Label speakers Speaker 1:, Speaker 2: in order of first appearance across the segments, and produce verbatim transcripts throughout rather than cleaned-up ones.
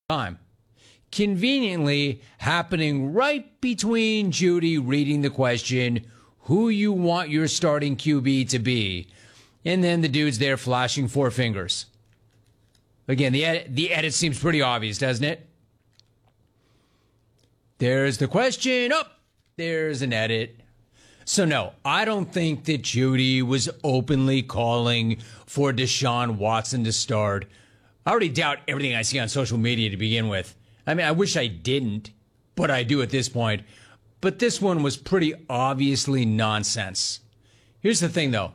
Speaker 1: time. Conveniently happening right between Judy reading the question, who you want your starting Q B to be, and then the dude's there flashing four fingers. Again, the edit, the edit seems pretty obvious, doesn't it? There's the question. Oh, there's an edit. So, no, I don't think that Judy was openly calling for Deshaun Watson to start. I already doubt everything I see on social media to begin with. I mean, I wish I didn't, but I do at this point. But this one was pretty obviously nonsense. Here's the thing, though.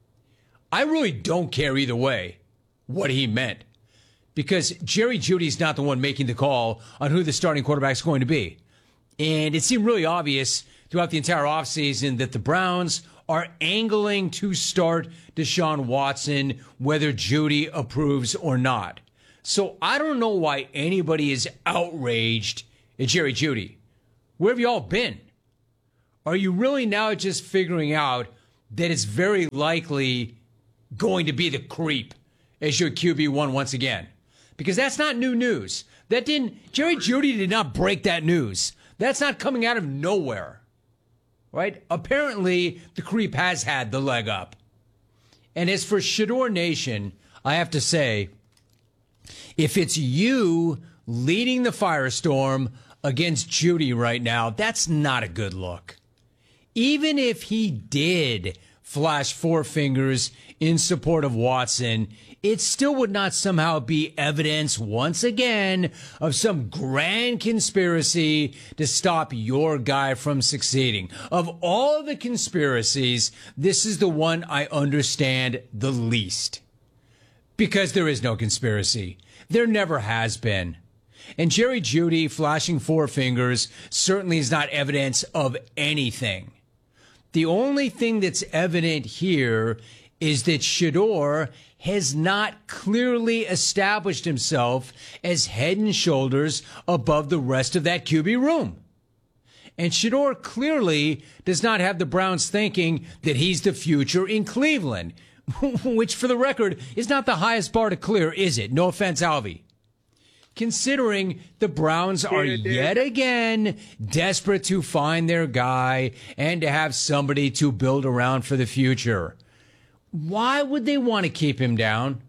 Speaker 1: I really don't care either way what he meant, because Jerry Jeudy's not the one making the call on who the starting quarterback is going to be. And it seemed really obvious throughout the entire offseason that the Browns are angling to start Deshaun Watson, whether Jeudy approves or not. So I don't know why anybody is outraged at Jerry Jeudy. Where have you all been? Are you really now just figuring out that it's very likely going to be the creep as your Q B one once again? Because that's not new news. That didn't, Jerry Jeudy did not break that news. That's not coming out of nowhere, right? Apparently, the creep has had the leg up. And as for Shador Nation, I have to say, if it's you leading the firestorm against Jeudy right now, that's not a good look. Even if he did flash four fingers in support of Watson, it still would not somehow be evidence, once again, of some grand conspiracy to stop your guy from succeeding. Of all the conspiracies, this is the one I understand the least. Because there is no conspiracy. There never has been. And Jerry Jeudy flashing four fingers certainly is not evidence of anything. The only thing that's evident here is that Shador has not clearly established himself as head and shoulders above the rest of that Q B room. And Shador clearly does not have the Browns thinking that he's the future in Cleveland, which, for the record, is not the highest bar to clear, is it? No offense, Alvy. Considering the Browns are yet again desperate to find their guy and to have somebody to build around for the future. Why would they want to keep him down?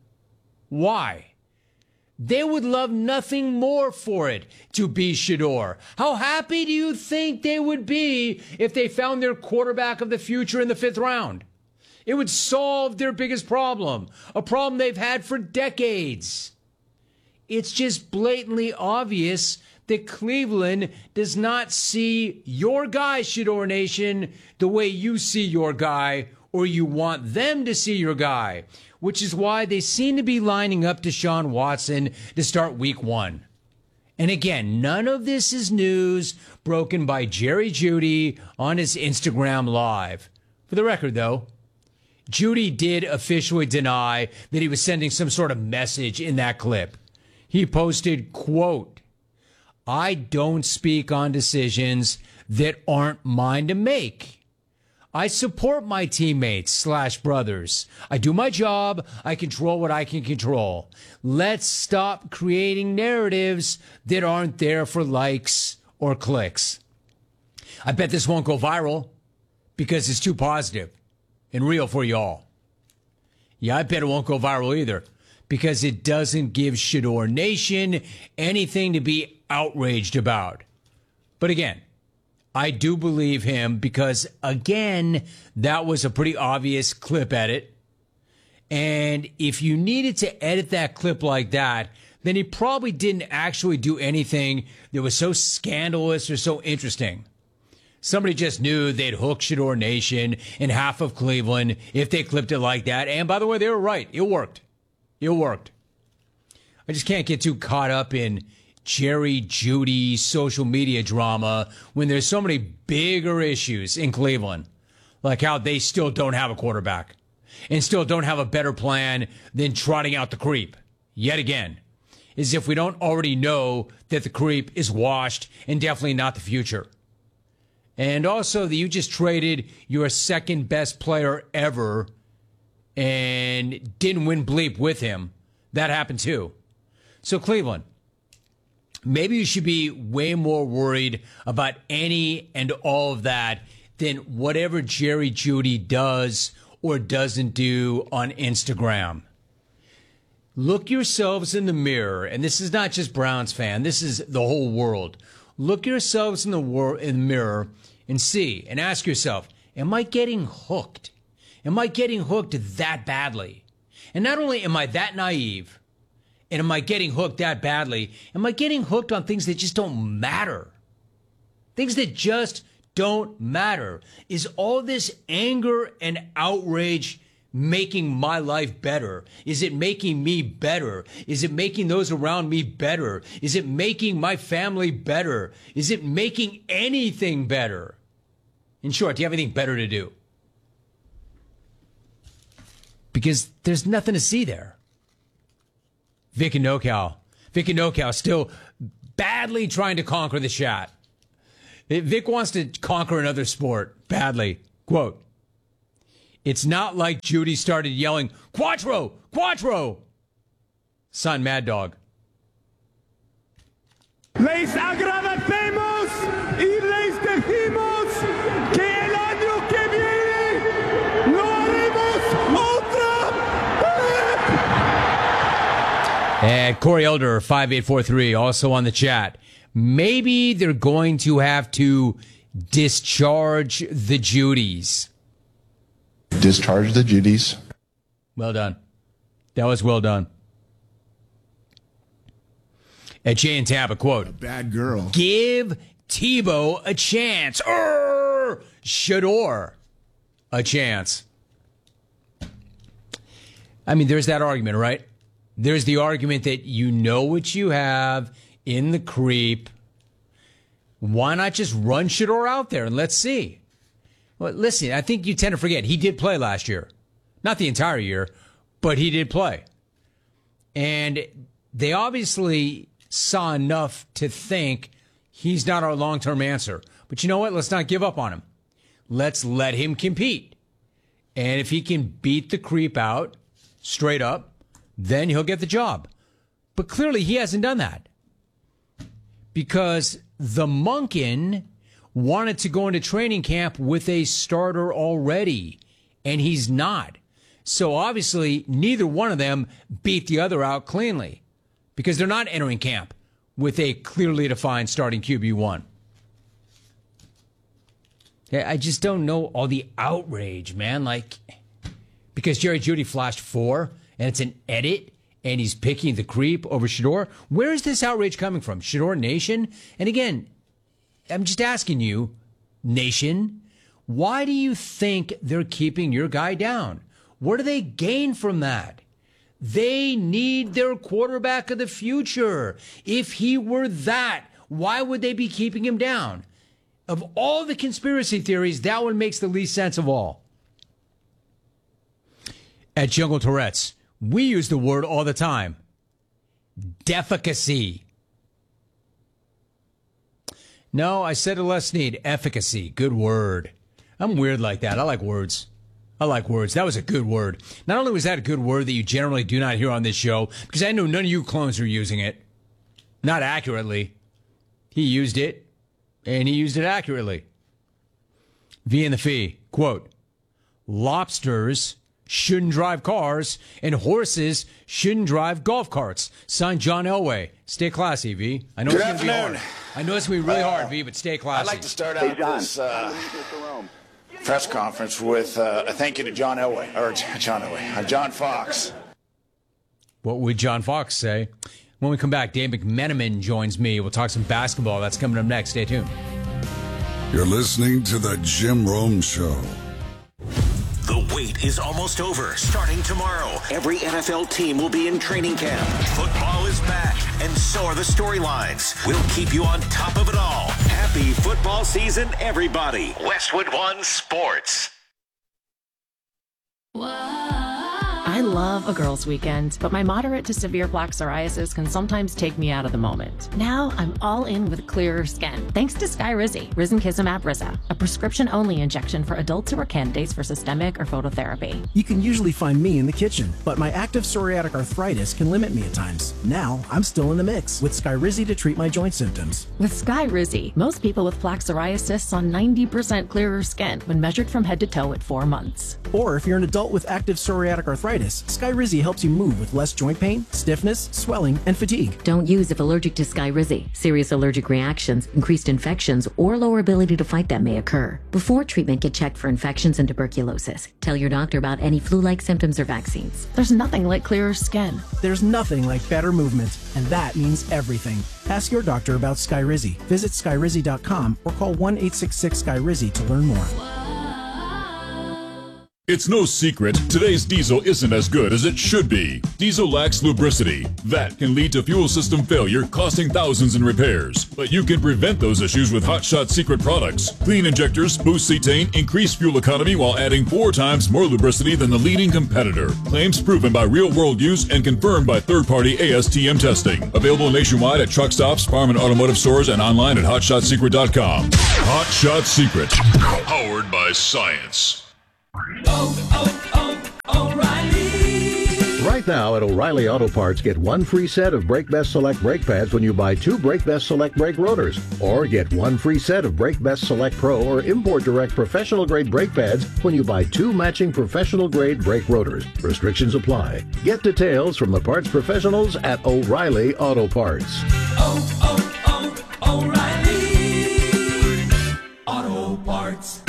Speaker 1: Why? They would love nothing more for it to be Shador. How happy do you think they would be if they found their quarterback of the future in the fifth round? It would solve their biggest problem, a problem they've had for decades. It's just blatantly obvious that Cleveland does not see your guy, Shador Nation, the way you see your guy, or you want them to see your guy, which is why they seem to be lining up Deshaun Watson to start week one. And again, none of this is news broken by Jerry Jeudy on his Instagram Live. For the record, though, Jeudy did officially deny that he was sending some sort of message in that clip. He posted, quote, "I don't speak on decisions that aren't mine to make. I support my teammates slash brothers. I do my job. I control what I can control. Let's stop creating narratives that aren't there for likes or clicks." I bet this won't go viral because it's too positive and real for y'all. Yeah, I bet it won't go viral either, because it doesn't give Shador Nation anything to be outraged about. But again, I do believe him because, again, that was a pretty obvious clip edit. And if you needed to edit that clip like that, then he probably didn't actually do anything that was so scandalous or so interesting. Somebody just knew they'd hook Shador Nation in half of Cleveland if they clipped it like that. And by the way, they were right. It worked. It worked. I just can't get too caught up in Jerry Jeudy social media drama when there's so many bigger issues in Cleveland, like how they still don't have a quarterback and still don't have a better plan than trotting out the creep yet again, as if we don't already know that the creep is washed and definitely not the future. And also that you just traded your second best player ever and didn't win bleep with him. That happened too. So Cleveland, maybe you should be way more worried about any and all of that than whatever Jerry Jeudy does or doesn't do on Instagram. Look yourselves in the mirror, and this is not just Browns fan, this is the whole world. Look yourselves in the, wor- in the mirror and see, and ask yourself, am I getting hooked? Am I getting hooked that badly? And not only am I that naive, and am I getting hooked that badly, am I getting hooked on things that just don't matter? Things that just don't matter. Is all this anger and outrage making my life better? Is it making me better? Is it making those around me better? Is it making my family better? Is it making anything better? In short, do you have anything better to do? Because there's nothing to see there. Vic and NoCal. Vic and NoCal still badly trying to conquer the chat. Vic wants to conquer another sport badly. Quote, it's not like Jeudy started yelling, Quattro, Quattro. Son, Mad Dog.
Speaker 2: Les agradecemos y les decimos que el año que viene lo haremos otra vez.
Speaker 1: And Corey Elder, five eight four three, also on the chat. Maybe they're going to have to discharge the Judys.
Speaker 3: Discharge the Judys.
Speaker 1: Well done. That was well done. At Jay and Tampa, quote,
Speaker 4: a bad girl.
Speaker 1: Give Tebow a chance. Or Shador a chance. I mean, there's that argument, right? There's the argument that you know what you have in the creep. Why not just run Shador out there and let's see? Well, listen, I think you tend to forget he did play last year. Not the entire year, but he did play. And they obviously saw enough to think he's not our long-term answer. But you know what? Let's not give up on him. Let's let him compete. And if he can beat the creep out straight up, then he'll get the job. But clearly he hasn't done that. Because the Monken wanted to go into training camp with a starter already, and he's not. So obviously, neither one of them beat the other out cleanly because they're not entering camp with a clearly defined starting Q B one. I just don't know all the outrage, man. Like, because Jerry Jeudy flashed four, and it's an edit, and he's picking the creep over Shador. Where is this outrage coming from? Shador Nation? And again, I'm just asking you, Nation, why do you think they're keeping your guy down? What do they gain from that? They need their quarterback of the future. If he were that, why would they be keeping him down? Of all the conspiracy theories, that one makes the least sense of all. At Jungle Tourette's, we use the word all the time. Defecacy. No, I said it less need. Efficacy. Good word. I'm weird like that. I like words. I like words. That was a good word. Not only was that a good word that you generally do not hear on this show, because I know none of you clones are using it. Not accurately. He used it, and he used it accurately. V in the Fee, quote, lobsters shouldn't drive cars, and horses shouldn't drive golf carts. Signed, John Elway. Stay classy, V. I know
Speaker 5: Good
Speaker 1: it's going to be hard. I know it's going to be really
Speaker 5: uh,
Speaker 1: hard, V, but stay classy.
Speaker 5: I'd like to start out this uh, press conference with uh, a thank you to John Elway, or John Elway, uh, John Fox.
Speaker 1: What would John Fox say? When we come back, Dave McMenamin joins me. We'll talk some basketball. That's coming up next. Stay tuned.
Speaker 6: You're listening to The Jim Rome Show.
Speaker 7: The wait is almost over. Starting tomorrow, every N F L team will be in training camp. Football is back, and so are the storylines. We'll keep you on top of it all. Happy football season, everybody. Westwood One Sports.
Speaker 8: I
Speaker 4: I love a girls' weekend, but my moderate to severe plaque psoriasis can sometimes take me out of the moment. Now I'm all in with clearer skin, thanks to Skyrizi, Risankizumab Riza, a prescription-only injection for adults who are candidates for systemic or phototherapy.
Speaker 8: You can usually find me in the kitchen, but my active psoriatic arthritis can limit me at times. Now I'm still in the mix with Skyrizi to treat my joint symptoms.
Speaker 4: With Skyrizi, most people with plaque psoriasis saw ninety percent clearer skin when measured from head to toe at four months.
Speaker 8: Or if you're an adult with active psoriatic arthritis, Skyrizi helps you move with less joint pain, stiffness, swelling, and fatigue.
Speaker 9: Don't use if allergic to Skyrizi. Serious allergic reactions, increased infections, or lower ability to fight them may occur. Before treatment, get checked for infections and tuberculosis. Tell your doctor about any flu-like symptoms or vaccines.
Speaker 4: There's nothing like clearer skin.
Speaker 8: There's nothing like better movement, and that means everything. Ask your doctor about Skyrizi. Visit Skyrizi dot com or call one eight six six Sky Rizi to learn more.
Speaker 10: It's no secret, today's diesel isn't as good as it should be. Diesel lacks lubricity. That can lead to fuel system failure, costing thousands in repairs. But you can prevent those issues with Hot Shot Secret products. Clean injectors, boost cetane, increase fuel economy while adding four times more lubricity than the leading competitor. Claims proven by real-world use and confirmed by third-party A S T M testing. Available nationwide at truck stops, farm and automotive stores, and online at hot shot secret dot com. Hot Shot Secret, powered by science.
Speaker 11: Oh, oh, oh, O'Reilly!
Speaker 12: Right now at O'Reilly Auto Parts, get one free set of Brake Best Select brake pads when you buy two Brake Best Select brake rotors. Or get one free set of Brake Best Select Pro or Import Direct professional grade brake pads when you buy two matching professional grade brake rotors. Restrictions apply. Get details from the parts professionals at O'Reilly Auto Parts.
Speaker 11: Oh, oh, oh, O'Reilly! Auto Parts.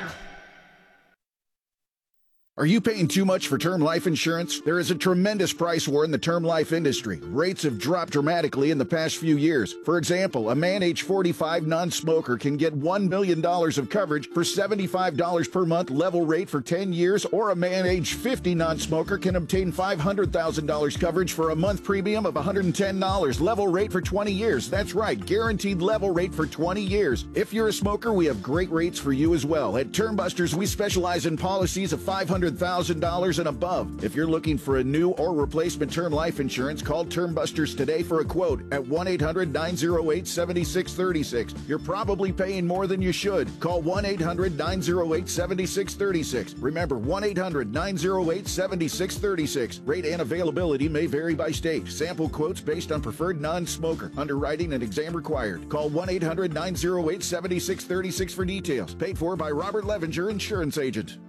Speaker 13: Are you paying too much for term life insurance? There is a tremendous price war in the term life industry. Rates have dropped dramatically in the past few years. For example, a man age forty-five non-smoker can get one million dollars of coverage for seventy-five dollars per month level rate for ten years, or a man age fifty non-smoker can obtain five hundred thousand dollars coverage for a month premium of one hundred ten dollars level rate for twenty years. That's right, guaranteed level rate for twenty years. If you're a smoker, we have great rates for you as well. At Term Busters, we specialize in policies of five hundred thousand dollars and above. If you're looking for a new or replacement term life insurance, call Term Busters today for a quote at one eight hundred nine oh eight seven six three six. You're probably paying more than you should. Call one eight hundred nine oh eight seven six three six. Remember, one eight hundred nine oh eight seven six three six. Rate and availability may vary by state. Sample quotes based on preferred non-smoker. Underwriting and exam required. Call one eight hundred nine oh eight seven six three six for details. Paid for by Robert Levenger, insurance agent.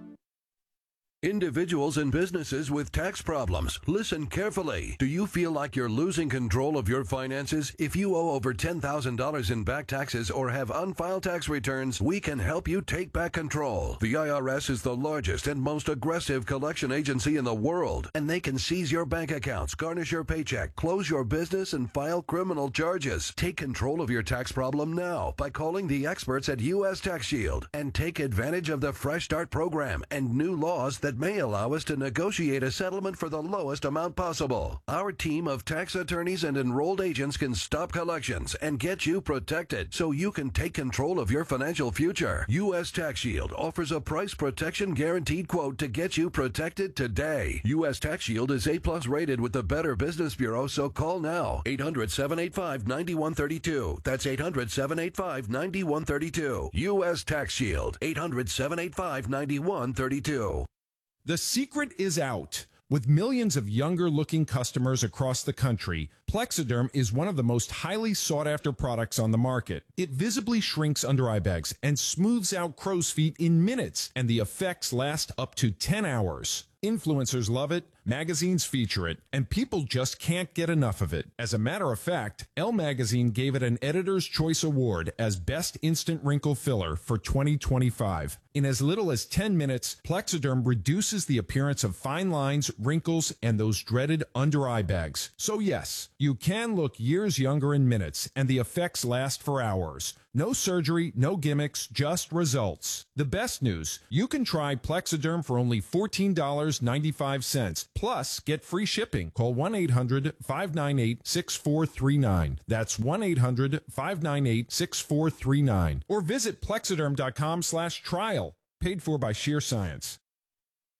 Speaker 14: Individuals and businesses with tax problems, listen carefully. Do you feel like you're losing control of your finances? If you owe over ten thousand dollars in back taxes or have unfiled tax returns, we can help you take back control. The I R S is the largest and most aggressive collection agency in the world, and they can seize your bank accounts, garnish your paycheck, close your business, and file criminal charges. Take control of your tax problem now by calling the experts at U S Tax Shield and take advantage of the Fresh Start program and new laws that may allow us to negotiate a settlement for the lowest amount possible. Our team of tax attorneys and enrolled agents can stop collections and get you protected so you can take control of your financial future. U S Tax Shield offers a price protection guaranteed quote to get you protected today. U S Tax Shield is A plus rated with the Better Business Bureau, so call now. eight hundred seven eight five nine one three two. That's eight hundred seven eight five nine one three two. U S Tax Shield. eight hundred seven eight five nine one three two.
Speaker 15: The secret is out. With millions of younger-looking customers across the country, Plexiderm is one of the most highly sought-after products on the market. It visibly shrinks under eye bags and smooths out crow's feet in minutes, and the effects last up to ten hours. Influencers love it, magazines feature it, and people just can't get enough of it. As a matter of fact, Elle Magazine gave it an Editor's Choice Award as Best Instant Wrinkle Filler for twenty twenty-five. In as little as ten minutes, Plexiderm reduces the appearance of fine lines, wrinkles, and those dreaded under-eye bags. So yes, you can look years younger in minutes, and the effects last for hours. No surgery, no gimmicks, just results. The best news, you can try Plexiderm for only fourteen dollars and ninety-five cents. Plus, get free shipping. Call one eight hundred five nine eight six four three nine. That's one eight hundred five nine eight six four three nine. Or visit Plexiderm dot com slash trial. Paid for by Sheer Science.